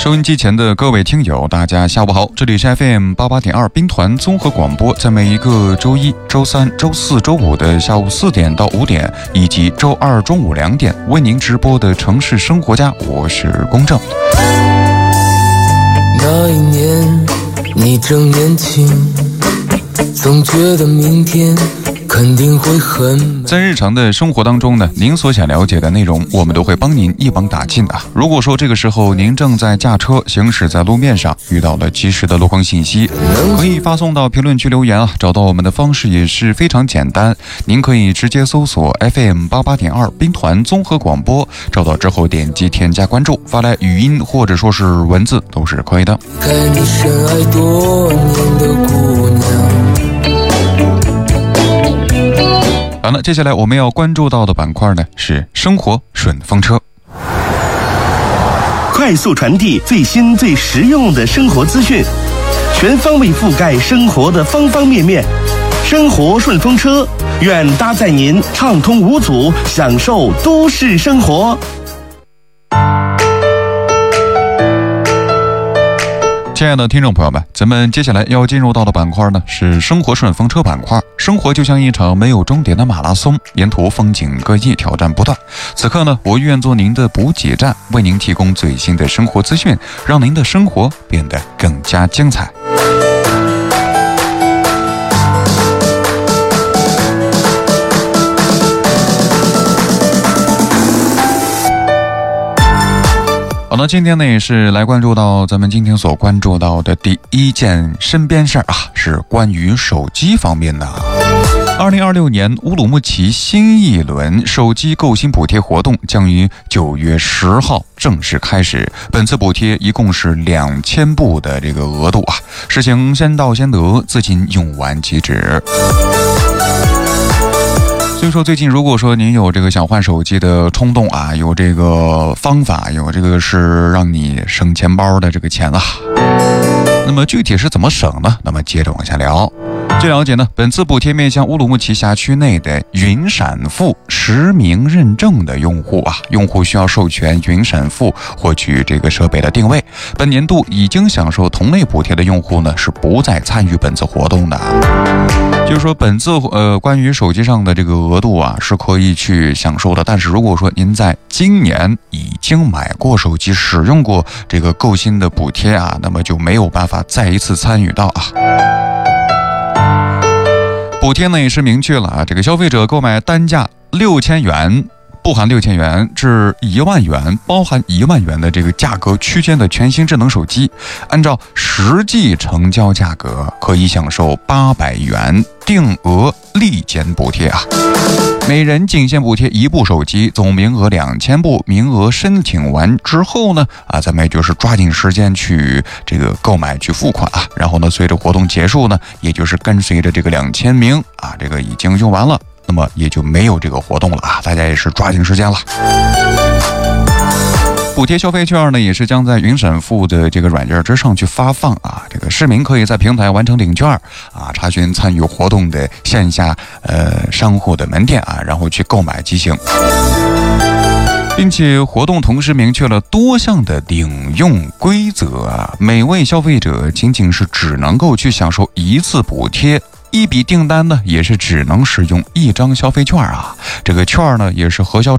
收音机前的各位听友，大家下午好，这里是 FM88.2 兵团综合广播，在每一个周一、周三、周四、周五的下午4点到5点，以及周二中午2点，为您直播的城市生活家，我是公正。 那一年你正年轻，总觉得明天肯定会很。 在日常的生活当中呢，您所想了解的内容，我们都会帮您一网打尽啊。如果说这个时候您正在驾车行驶在路面上，遇到了及时的路况信息，可以发送到评论区留言啊。找到我们的方式也是非常简单，您可以直接搜索 FM88.2 兵团综合广播，找到之后点击添加关注，发来语音或者说是文字都是可以的。 该你深爱多年的姑娘。 好了，接下来我们要关注到的板块呢是生活顺风车， 快速传递最新最实用的生活资讯，全方位覆盖生活的方方面面。生活顺风车，愿搭载您畅通无阻，享受都市生活。 亲爱的听众朋友们，咱们接下来要进入到的板块呢是生活顺风车板块。生活就像一场没有终点的马拉松，沿途风景各异，挑战不断。此刻呢，我愿做您的补给站，为您提供最新的生活资讯，让您的生活变得更加精彩。好的，今天呢也是来关注到咱们今天所关注到的第一件身边事儿啊，是关于手机方面的。2026年乌鲁木齐新一轮手机购新补贴活动将于9月10号正式开始。本次补贴一共是2000部的这个额度啊，实行先到先得，资金用完即止。所以说最近如果说您有这个想换手机的冲动啊，有这个方法，有这个是让你省钱包的这个钱啊，那么具体是怎么省呢？那么接着往下聊。据了解呢，本次补贴面向乌鲁木齐辖区内的云闪付实名认证的用户啊，用户需要授权云闪付获取这个设备的定位。本年度已经享受同类补贴的用户呢，是不再参与本次活动的。就是说本次关于手机上的这个额度啊是可以去享受的，但是如果说您在今年已经买过手机，使用过这个购新的补贴啊，那么就没有办法再一次参与到啊。补贴呢也是明确了啊，这个消费者购买单价6000元不含6000元至1万元，包含1万元的这个价格区间的全新智能手机，按照实际成交价格可以享受800元定额立减补贴啊。每人仅限补贴1部手机，总名额2000部，名额申请完之后呢，咱们也就是抓紧时间去这个购买去付款啊，然后呢，随着活动结束呢，也就是跟随着这个2000名啊，这个已经用完了，那么也就没有这个活动了啊，大家也是抓紧时间了。补贴消费券呢，也是将在云闪付的这个软件之上去发放啊。这个市民可以在平台完成领券啊，查询参与活动的线下商户的门店啊，然后去购买即行。并且活动同时明确了多项的领用规则啊，每位消费者仅仅是只能够去享受1次补贴。一笔订单呢，也是只能使用1张消费券啊。这个券呢，也是核销